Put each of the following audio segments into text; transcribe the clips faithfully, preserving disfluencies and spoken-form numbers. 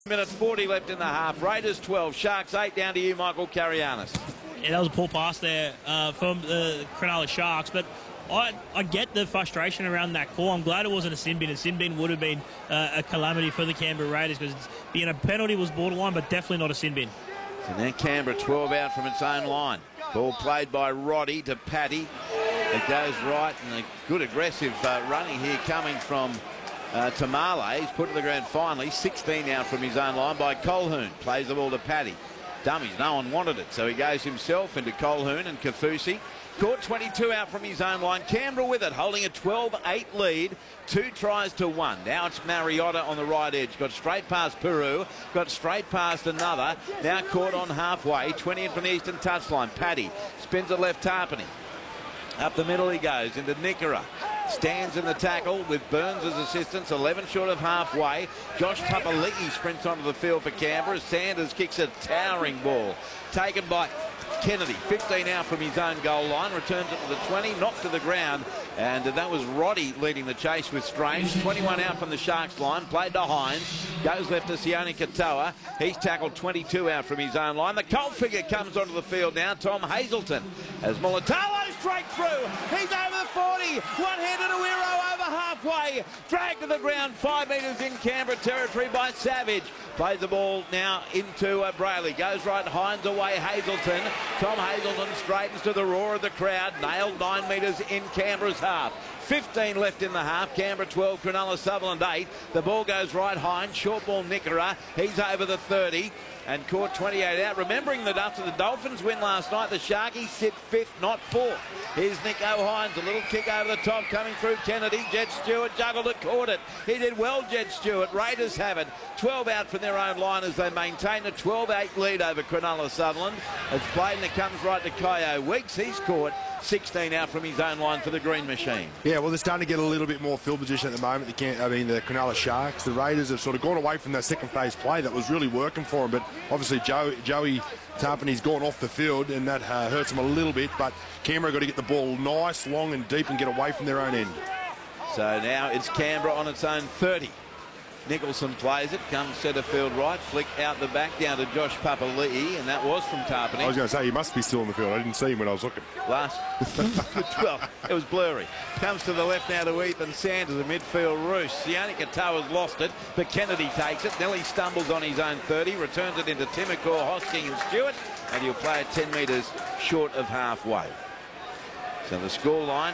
Minutes forty left in the half. Raiders twelve, Sharks eight. Down to you, Michael Carianis. Yeah, that was a poor pass there uh, from the Cronulla Sharks, but I, I get the frustration around that call. I'm glad it wasn't a sin bin. A sin bin would have been uh, a calamity for the Canberra Raiders because being a penalty was borderline, but definitely not a sin bin. And then Canberra twelve out from its own line. Ball played by Roddy to Paddy. It goes right, and a good aggressive uh, running here coming from Uh, Tamale. He's put to the ground finally. sixteen out from his own line by Colquhoun. Plays the ball to Paddy. Dummies. No one wanted it. So he goes himself into Colquhoun and Kafusi. Caught twenty-two out from his own line. Canberra with it, holding a twelve eight lead. Two tries to one. Now it's Mariota on the right edge. Got straight past Peru. Got straight past another. Now caught on halfway. twenty in from the eastern touchline. Paddy spins it left Tarpany. Up the middle he goes into Nickera. Stands in the tackle with Burns as assistance. eleven short of halfway. Josh Papali'i sprints onto the field for Canberra. Sanders kicks a towering ball. Taken by Kennedy. fifteen out from his own goal line. Returns it to the twenty. Knocked to the ground. And that was Roddy leading the chase with Strange. twenty-one out from the Sharks line. Played to Hines. Goes left to Sione Katoa. He's tackled twenty-two out from his own line. The Colt figure comes onto the field now. Tom Hazelton. As Mulatalo straight through. He's over the forty. One-handed Awiro over halfway. Dragged to the ground. Five metres in Canberra territory by Savage. Plays the ball now into uh, Brayley. Goes right. Hines away. Hazelton. Tom Hazelton straightens to the roar of the crowd. Nailed nine metres in Canberra's half. fifteen left in the half. Canberra twelve, Cronulla Sutherland eight. The ball goes right. Hines. Short ball Nickera. He's over the thirty. And caught twenty-eight out. Remembering that after the Dolphins win last night, the Sharkies sit fifth, not fourth. Here's Nick O'Hines. A little kick over the top coming through Kennedy. Jed Stewart juggled it, caught it. He did well, Jed Stewart. Raiders have it. twelve out from their own line as they maintain a twelve eight lead over Cronulla Sutherland. It's played and it comes right to Kyo Weeks. He's caught sixteen out from his own line for the Green Machine. Yeah, well, they're starting to get a little bit more field position at the moment. They can't, I mean, the Cronulla Sharks, the Raiders have sort of gone away from that second phase play that was really working for them. But obviously, Joe, Joey Tarpany's gone off the field, and that uh, hurts them a little bit. But Canberra got to get the ball nice, long, and deep, and get away from their own end. So now it's Canberra on its own thirty. Nicholson plays it, comes centre field right, flick out the back down to Josh Papali'i, and that was from Tarpany. I was going to say, he must be still in the field. I didn't see him when I was looking. Last, well, it was blurry. Comes to the left now to Ethan Sanders, a midfield roost. Sione Katoa's lost it, but Kennedy takes it. Nelly stumbles on his own thirty, returns it into Timokor, Hosking and Stewart, and he'll play it ten metres short of halfway. So the score line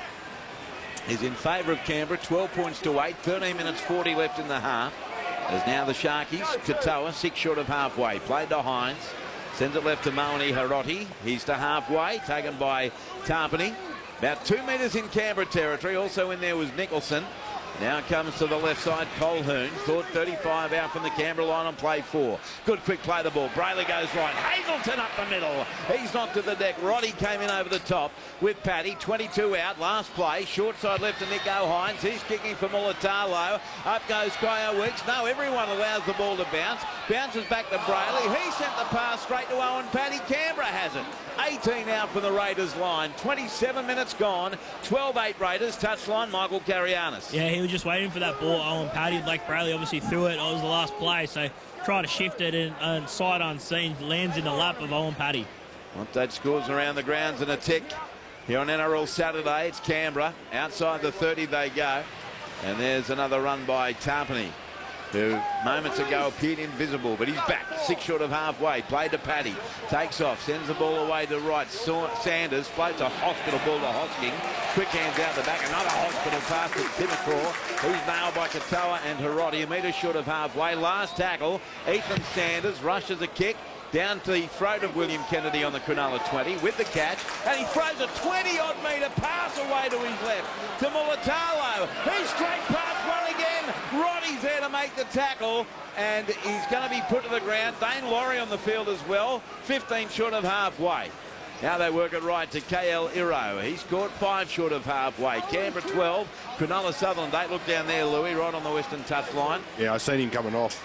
is in favour of Canberra, twelve points to eight, thirteen minutes forty left in the half. As now the Sharkies, Katoa, six short of halfway. Played to Hines, sends it left to Moani Haroti. He's to halfway, taken by Tarpany. About two metres in Canberra territory. Also in there was Nicholson. Now comes to the left side, Colquhoun. Thought thirty-five out from the Canberra line on play four. Good quick play the ball. Brayley goes right. Hazelton up the middle. He's knocked to the deck. Roddy came in over the top with Paddy. twenty-two out. Last play. Short side left to Nick O'Hines. He's kicking for Mulatalo. Up goes Kyo Weeks. No, everyone allows the ball to bounce. Bounces back to Brayley. He sent the pass straight to Owen Paddy. Canberra has it. eighteen out from the Raiders line. twenty-seven minutes gone. twelve eight Raiders. Touchline, Michael Carianis. Yeah, he was just waiting for that ball. Owen Paddy, Blake Brayley obviously threw it. It was the last play, so try to shift it and, and sight unseen lands in the lap of Owen Paddy. Once that scores around the grounds and a tick here on N R L Saturday, it's Canberra. Outside the thirty they go. And there's another run by Tarpany, who moments ago appeared invisible, but he's back. Six short of halfway. Played to Paddy. Takes off. Sends the ball away to right. Sanders floats a hospital ball to Hosking. Quick hands out the back. Another hospital pass to Timokor. He's nailed by Katoa and Haroti. A metre short of halfway. Last tackle. Ethan Sanders rushes a kick down to the throat of William Kennedy on the Cronulla twenty with the catch, and he throws a twenty odd metre pass away to his left to Mulatalo. He's straight past one again. Roddy's there to make the tackle, and he's going to be put to the ground. Dane Laurie on the field as well, fifteen short of halfway. Now they work it right to K L Iro. He's scored five short of halfway. Canberra twelve, Cronulla Sutherland eight. Look down there, Louis, right on the western touchline. Yeah, I seen him coming off.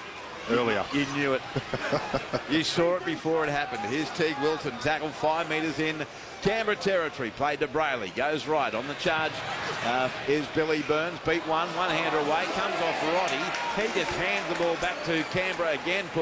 earlier. You knew it. You saw it before it happened. Here's Teague Wilton, tackled five metres in Canberra territory. Played to Brayley. Goes right. On the charge uh, is Billy Burns. Beat one. One hander away. Comes off Roddy. He just hands the ball back to Canberra again.